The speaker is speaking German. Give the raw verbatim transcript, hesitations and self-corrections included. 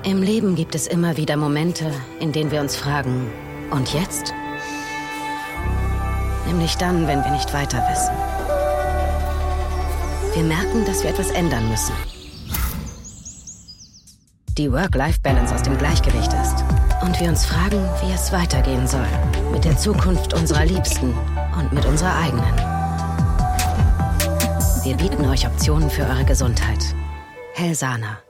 Im Leben gibt es immer wieder Momente, in denen wir uns fragen, und jetzt? Nämlich dann, wenn wir nicht weiter wissen. Wir merken, dass wir etwas ändern müssen. Die Work-Life-Balance aus dem Gleichgewicht ist. Und wir uns fragen, wie es weitergehen soll. Mit der Zukunft unserer Liebsten und mit unserer eigenen. Wir bieten euch Optionen für eure Gesundheit. Helsana.